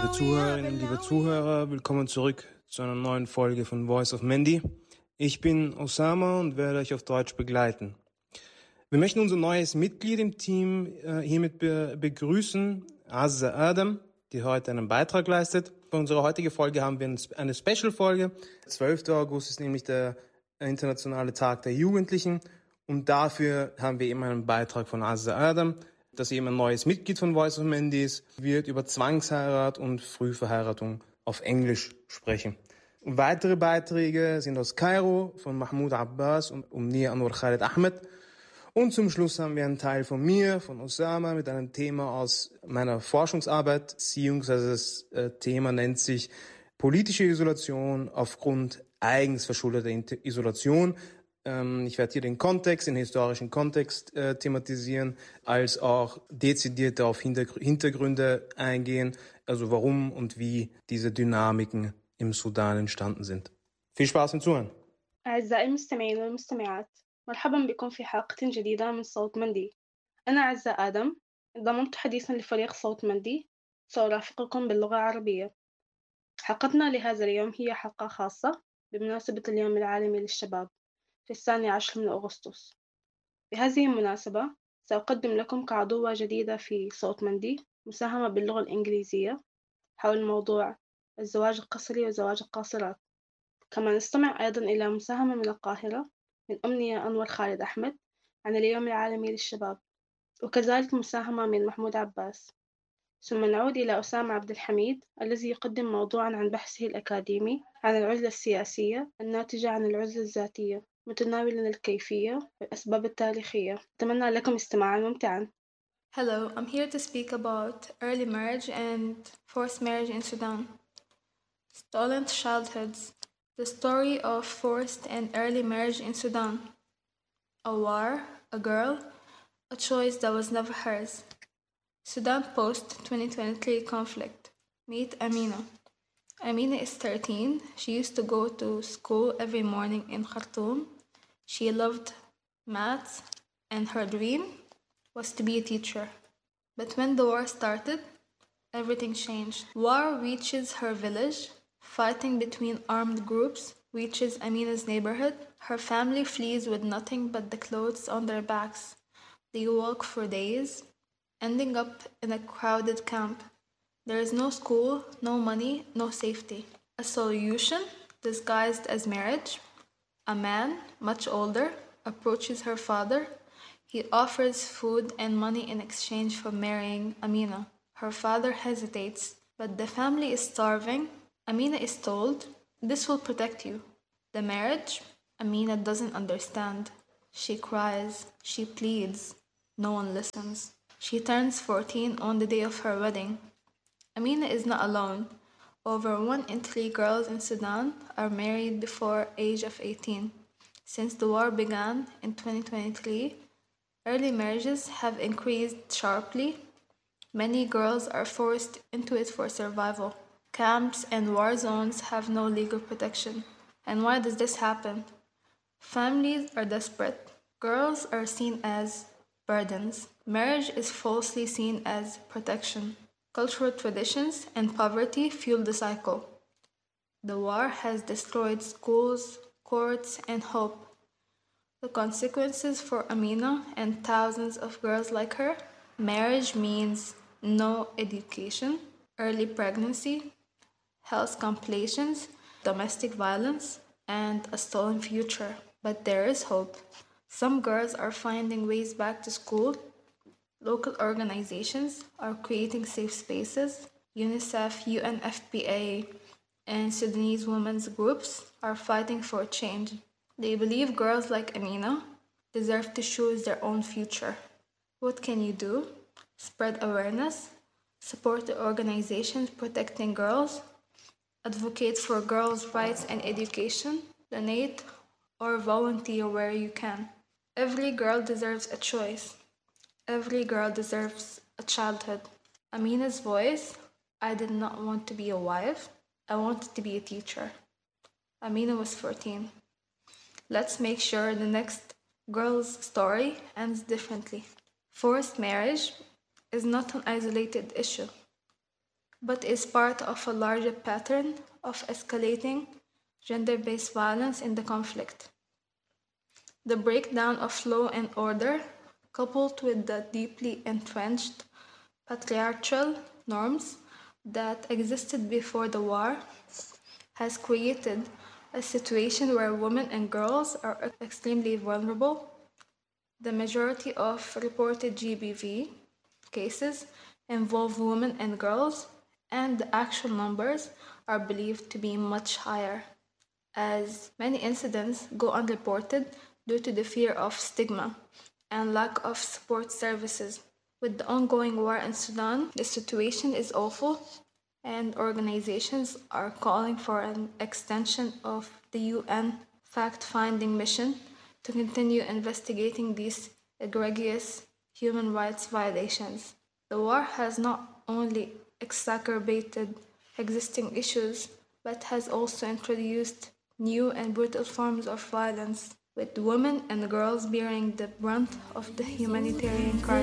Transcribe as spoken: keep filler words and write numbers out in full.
Liebe Zuhörerinnen, liebe Zuhörer, willkommen zurück zu einer neuen Folge von Voice of Mendy. Ich bin Osama und werde euch auf Deutsch begleiten. Wir möchten unser neues Mitglied im Team äh, hiermit be- begrüßen, Azza Adam, die heute einen Beitrag leistet. Für unsere heutige Folge haben wir eine Special-Folge. Der zwölfte August ist nämlich der internationale Tag der Jugendlichen und dafür haben wir eben einen Beitrag von Azza Adam, dass eben ein neues Mitglied von Voice of Mendy ist, wird über Zwangsheirat und Frühverheiratung auf Englisch sprechen. Und weitere Beiträge sind aus Kairo von Mahmoud Abbas und Umnia Anwar Khaled Ahmed. Und zum Schluss haben wir einen Teil von mir, von Osama, mit einem Thema aus meiner Forschungsarbeit, beziehungsweise das äh, Thema nennt sich politische Isolation aufgrund eigens verschuldeter Isolation. Ähm, ich werde hier den Kontext, den historischen Kontext äh, thematisieren, als auch dezidiert auf Hintergr- Hintergründe eingehen, also warum und wie diese Dynamiken im Sudan entstanden sind. Viel Spaß beim Zuhören. أعزائي المستمعين والمستمعات، مرحبا بكم في حلقة جديدة من صوت مندي. أنا عزة آدم، انضممت حديثا لفريق صوت مندي، سأرافقكم باللغة العربية. حلقتنا لهذا اليوم هي حلقة خاصة بمناسبة اليوم العالمي للشباب في الثاني عشر من أغسطس. بهذه المناسبة سأقدم لكم كعضوة جديدة في صوت مندي مساهمة باللغة الإنجليزية حول موضوع الزواج القسري وزواج القاصرات. كما نستمع أيضا إلى مساهمة من القاهرة من أمنية أنور خالد أحمد عن اليوم العالمي للشباب، وكذلك مساهمة من محمود عباس. ثم نعود إلى أسامة عبد الحميد الذي يقدم موضوعا عن بحثه الأكاديمي عن العزلة السياسية الناتجة عن العزلة الذاتية، متناولا الكيفية والأسباب التاريخية. أتمنى لكم استماعا ممتعا. Hello, I'm here to speak about early marriage and forced marriage in Sudan. Stolen childhoods. The story of forced and early marriage in Sudan. A war, a girl, a choice that was never hers. Sudan post twenty twenty-three conflict. Meet Amina. Amina is thirteen. She used to go to school every morning in Khartoum. She loved maths and her dream was to be a teacher. But when the war started, everything changed. War reaches her village. Fighting between armed groups reaches Amina's neighborhood. Her family flees with nothing but the clothes on their backs. They walk for days, ending up in a crowded camp. There is no school, no money, no safety. A solution disguised as marriage. A man, much older, approaches her father. He offers food and money in exchange for marrying Amina. Her father hesitates, but the family is starving. Amina is told, "This will protect you." The marriage? Amina doesn't understand. She cries, she pleads. No one listens. She turns fourteen on the day of her wedding. Amina is not alone. Over one in three girls in Sudan are married before age of eighteen. Since the war began in twenty twenty-three, early marriages have increased sharply. Many girls are forced into it for survival. Camps and war zones have no legal protection. And why does this happen? Families are desperate. Girls are seen as burdens. Marriage is falsely seen as protection. Cultural traditions and poverty fuel the cycle. The war has destroyed schools, courts, and hope. The consequences for Amina and thousands of girls like her: marriage means no education, early pregnancy, health complications, domestic violence, and a stolen future. But there is hope. Some girls are finding ways back to school. Local organizations are creating safe spaces. UNICEF, U N F P A, and Sudanese women's groups are fighting for change. They believe girls like Amina deserve to choose their own future. What can you do? Spread awareness, support the organizations protecting girls, advocate for girls' rights and education, donate, or volunteer where you can. Every girl deserves a choice. Every girl deserves a childhood. Amina's voice: "I did not want to be a wife, I wanted to be a teacher." Amina was fourteen. Let's make sure the next girl's story ends differently. Forced marriage is not an isolated issue. but is part of a larger pattern of escalating gender-based violence in the conflict. The breakdown of law and order, coupled with the deeply entrenched patriarchal norms that existed before the war, has created a situation where women and girls are extremely vulnerable. The majority of reported G B V cases involve women and girls, and the actual numbers are believed to be much higher, as many incidents go unreported due to the fear of stigma and lack of support services. With the ongoing war in Sudan, the situation is awful, and organizations are calling for an extension of the U N fact-finding mission to continue investigating these egregious human rights violations. The war has not only exacerbated existing issues, but has also introduced new and brutal forms of violence, with women and girls bearing the brunt of the humanitarian crisis.